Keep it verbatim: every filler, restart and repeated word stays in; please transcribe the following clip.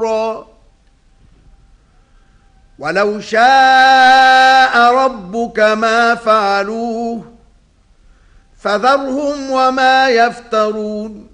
ولو شاء ربك ما فعلوه فذرهم وما يفترون